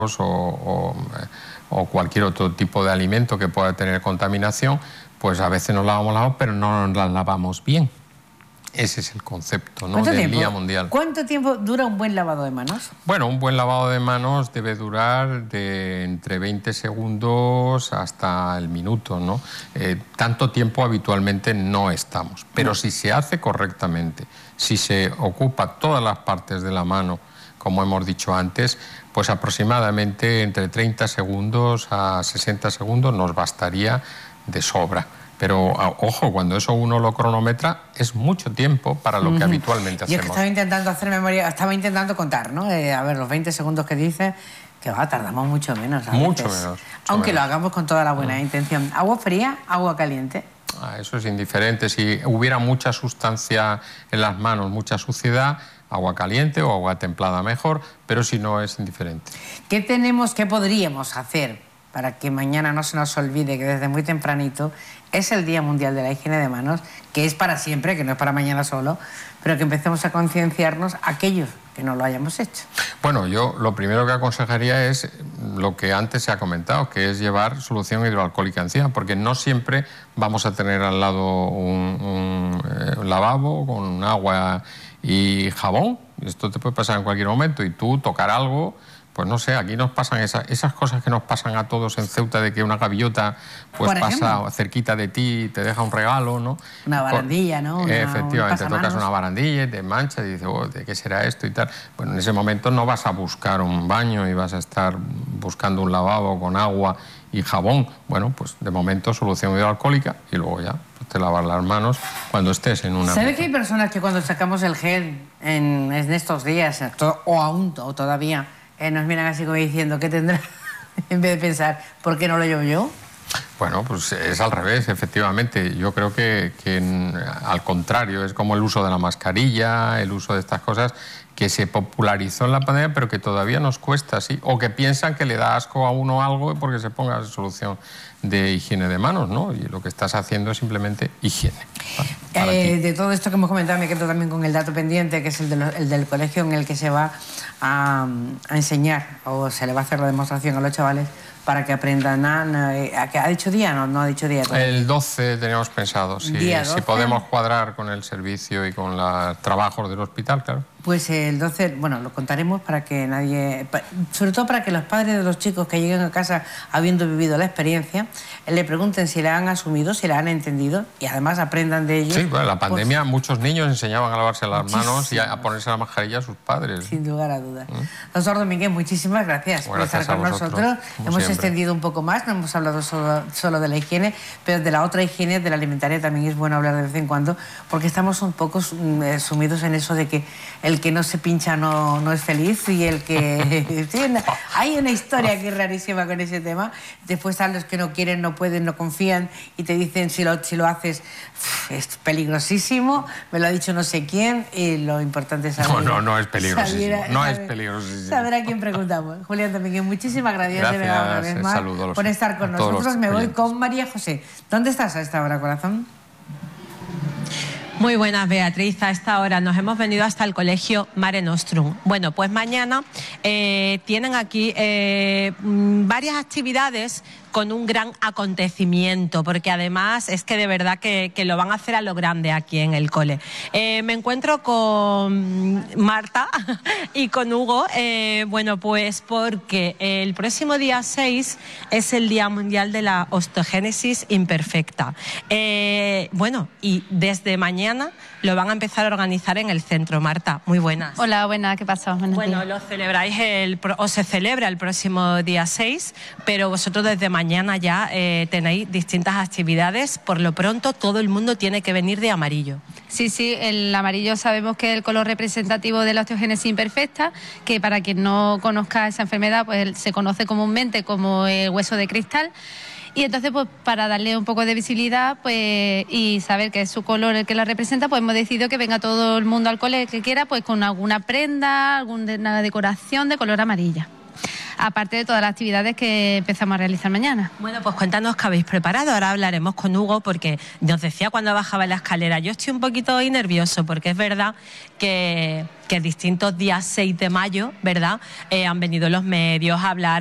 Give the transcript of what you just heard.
o cualquier otro tipo de alimento que pueda tener contaminación, pues a veces nos lavamos las manos, pero no nos las lavamos bien. Ese es el concepto, ¿no?, del Día Mundial. ¿Cuánto tiempo dura un buen lavado de manos? Bueno, un buen lavado de manos debe durar de entre 20 segundos hasta el minuto, ¿no? Tanto tiempo habitualmente no estamos, pero si se hace correctamente, si se ocupa todas las partes de la mano, como hemos dicho antes, pues aproximadamente entre 30 segundos a 60 segundos nos bastaría de sobra. Pero, ojo, cuando eso uno lo cronometra, es mucho tiempo para lo que habitualmente hacemos. Yo es que estaba intentando hacer memoria, estaba intentando contar, ¿no? A ver, los 20 segundos que dice, que tardamos mucho menos a veces. Mucho menos. Aunque lo hagamos con toda la buena intención. ¿Agua fría, agua caliente? Eso es indiferente. Si hubiera mucha sustancia en las manos, mucha suciedad, agua caliente o agua templada mejor, pero si no, es indiferente. ¿Qué podríamos hacer para que mañana no se nos olvide que desde muy tempranito es el Día Mundial de la Higiene de Manos, que es para siempre, que no es para mañana solo, pero que empecemos a concienciarnos aquellos que no lo hayamos hecho? Bueno, yo lo primero que aconsejaría es lo que antes se ha comentado, que es llevar solución hidroalcohólica encima, porque no siempre vamos a tener al lado un lavabo con agua y jabón. Esto te puede pasar en cualquier momento y tú tocar algo. Pues no sé, aquí nos pasan esas cosas que nos pasan a todos en Ceuta, de que una gaviota pues pasa cerquita de ti y te deja un regalo, ¿no? Una barandilla, ¿no? Efectivamente, tocas una barandilla y te manchas y dices, oh, ¿de qué será esto y tal? Bueno, en ese momento no vas a buscar un baño y vas a estar buscando un lavabo con agua y jabón. Bueno, pues de momento solución hidroalcohólica y luego ya pues, te lavas las manos cuando estés en una... ¿Sabe que hay personas que cuando sacamos el gel en estos días, o todavía... nos miran así como diciendo, ¿qué tendrá? En vez de pensar, ¿por qué no lo llevo yo? Bueno, pues es al revés, efectivamente. Yo creo que al contrario, es como el uso de la mascarilla, el uso de estas cosas que se popularizó en la pandemia, pero que todavía nos cuesta, ¿sí? O que piensan que le da asco a uno algo porque se ponga solución de higiene de manos, ¿no? Y lo que estás haciendo es simplemente higiene. De todo esto que hemos comentado, me quedo también con el dato pendiente, que es el del colegio en el que se va a enseñar, o se le va a hacer la demostración a los chavales para que aprendan ¿ha dicho día? No ha dicho día todavía. El 12 teníamos pensado, si podemos cuadrar con el servicio y con los trabajos del hospital, claro. Pues el 12, bueno, lo contaremos para que nadie... Sobre todo para que los padres de los chicos que lleguen a casa habiendo vivido la experiencia, le pregunten si la han asumido, si la han entendido y además aprendan de ellos. Sí, bueno, la pandemia muchos niños enseñaban a lavarse las manos y a ponerse la mascarilla a sus padres. Sin lugar a dudas. Doctor Domínguez, muchísimas gracias por estar con nosotros. Hemos extendido un poco más, no hemos hablado solo de la higiene, pero de la otra higiene, de la alimentaria, también es bueno hablar de vez en cuando, porque estamos un poco sumidos en eso de que el que no se pincha no es feliz y el que... Sí, hay una historia aquí rarísima con ese tema. Después están los que no quieren, no pueden, no confían y te dicen si lo haces es peligrosísimo, me lo ha dicho no sé quién y lo importante es saber... No es peligrosísimo, no es peligrosísimo. Saber a quién preguntamos. Julián Domínguez, muchísimas gracias de verdad una vez más por estar con nosotros. Me voy con María José. ¿Dónde estás a esta hora, corazón? Muy buenas, Beatriz. A esta hora nos hemos venido hasta el colegio Mare Nostrum. Bueno, pues mañana tienen aquí varias actividades con un gran acontecimiento, porque además es que de verdad que lo van a hacer a lo grande aquí en el cole. Me encuentro con Marta y con Hugo, bueno, pues porque el próximo día 6 es el Día Mundial de la Osteogénesis Imperfecta. Bueno, y desde mañana lo van a empezar a organizar en el centro. Marta, muy buenas. Hola, buenas, ¿qué pasa? Bueno, lo celebráis se celebra el próximo día 6, pero vosotros desde mañana ya tenéis distintas actividades. Por lo pronto, todo el mundo tiene que venir de amarillo. Sí, el amarillo sabemos que es el color representativo de la osteogénesis imperfecta, que para quien no conozca esa enfermedad, pues se conoce comúnmente como el hueso de cristal. Y entonces, pues para darle un poco de visibilidad pues y saber que es su color el que la representa, pues hemos decidido que venga todo el mundo al cole que quiera, pues con alguna prenda, alguna decoración de color amarilla. aparte de todas las actividades que empezamos a realizar mañana. Bueno, pues cuéntanos qué habéis preparado. Ahora hablaremos con Hugo, porque nos decía cuando bajaba la escalera, yo estoy un poquito nervioso, porque es verdad que distintos días 6 de mayo, ¿verdad?, han venido los medios a hablar